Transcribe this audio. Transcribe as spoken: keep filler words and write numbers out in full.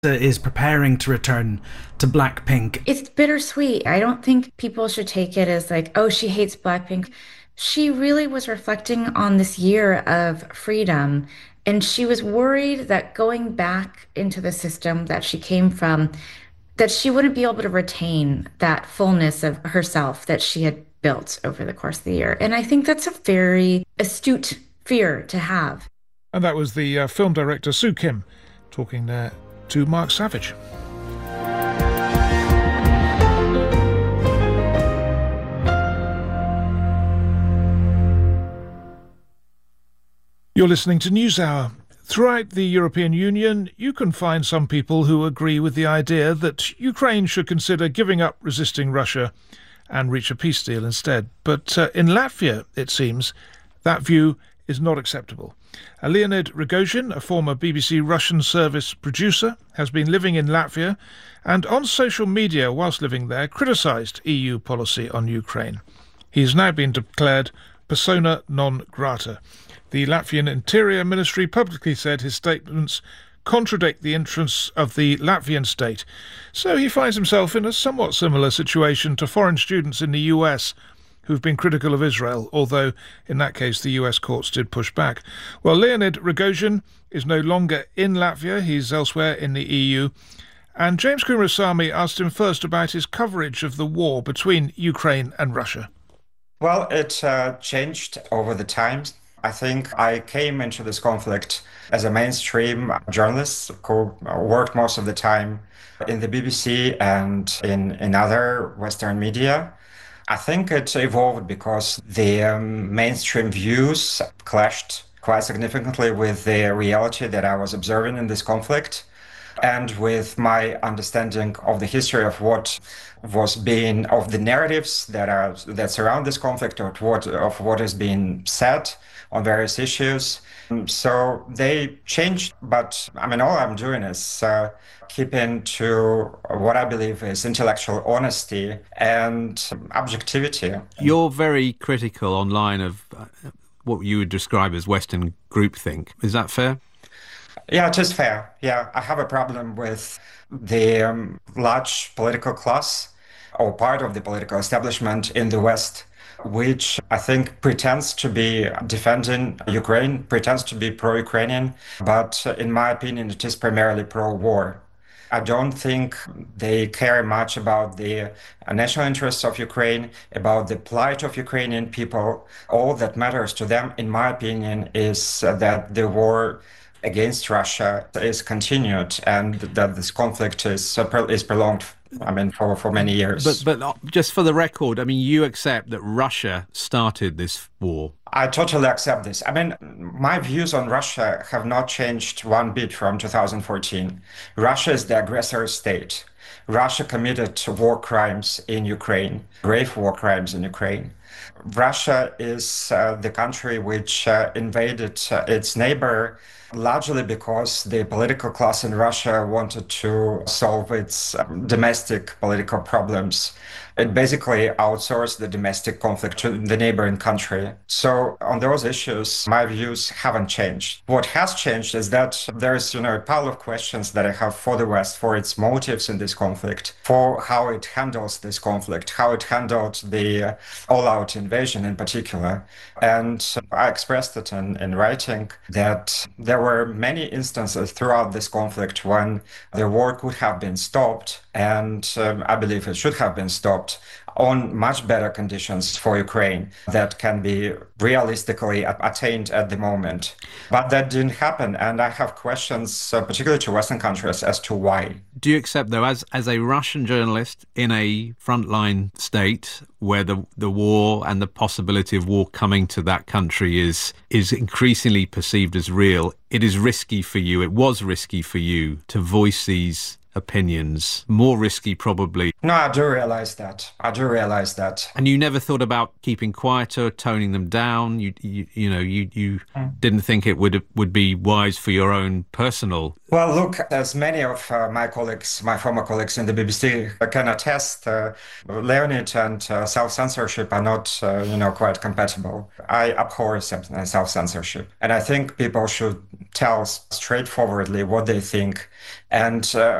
is preparing to return to Blackpink. It's bittersweet. I don't think people should take it as like, oh, she hates Blackpink. She really was reflecting on this year of freedom, and she was worried that going back into the system that she came from, that she wouldn't be able to retain that fullness of herself that she had built over the course of the year. And I think that's a very astute fear to have. And that was the uh, film director Soo Kim talking there to Mark Savage. You're listening to NewsHour. Throughout the European Union, you can find some people who agree with the idea that Ukraine should consider giving up resisting Russia and reach a peace deal instead. But uh, in Latvia, it seems, that view is not acceptable. Uh, Leonid Rogozin, a former B B C Russian service producer, has been living in Latvia and on social media whilst living there criticised E U policy on Ukraine. He has now been declared persona non grata. The Latvian Interior Ministry publicly said his statements contradict the interests of the Latvian state. So he finds himself in a somewhat similar situation to foreign students in the U S who've been critical of Israel, although in that case the U S courts did push back. Well, Leonid Rogozin is no longer in Latvia. He's elsewhere in the E U. And James Kumarasamy asked him first about his coverage of the war between Ukraine and Russia. Well, it uh, changed over the time. I think I came into this conflict as a mainstream journalist who worked most of the time in the B B C and in, in other Western media. I think it evolved because the um, mainstream views clashed quite significantly with the reality that I was observing in this conflict and with my understanding of the history of what was being, of the narratives that are that surround this conflict, or what of what is being said on various issues. So they changed, but I mean, all I'm doing is uh, keeping to what I believe is intellectual honesty and objectivity. You're very critical online of uh, what you would describe as Western groupthink. Is that fair? Yeah, it is fair. Yeah, I have a problem with the um, large political class or part of the political establishment in the West, which I think pretends to be defending Ukraine, pretends to be pro-Ukrainian, but in my opinion, it is primarily pro-war. I don't think they care much about the national interests of Ukraine, about the plight of Ukrainian people. All that matters to them, in my opinion, is that the war against Russia is continued and that this conflict is is prolonged, I mean, for, for many years. But but just for the record, I mean, you accept that Russia started this war? I totally accept this. I mean, my views on Russia have not changed one bit from two thousand fourteen. Russia is the aggressor state. Russia committed war crimes in Ukraine, grave war crimes in Ukraine. Russia is uh, the country which uh, invaded uh, its neighbor largely because the political class in Russia wanted to solve its um, domestic political problems. It basically outsourced the domestic conflict to the neighboring country. So on those issues, my views haven't changed. What has changed is that there's, you know, a pile of questions that I have for the West, for its motives in this conflict, for how it handles this conflict, how it handled the uh, all-out invasion in particular. And I expressed it in, in writing that there were many instances throughout this conflict when the war could have been stopped, and um, I believe it should have been stopped on much better conditions for Ukraine that can be realistically attained at the moment. But that didn't happen, and I have questions, uh, particularly to Western countries, as to why. Do you accept, though, as as a Russian journalist in a frontline state where the the war and the possibility of war coming to that country is is increasingly perceived as real, it is risky for you, it was risky for you to voice these opinions, more risky probably? No, I do realize that. I do realize that. And you never thought about keeping quieter, toning them down? You you, you know, you, you mm. didn't think it would would be wise for your own personal... Well, look, as many of uh, my colleagues, my former colleagues in the B B C can attest, uh, Leonid and uh, self-censorship are not, uh, you know, quite compatible. I abhor self-censorship. And I think people should tell straightforwardly what they think. And uh,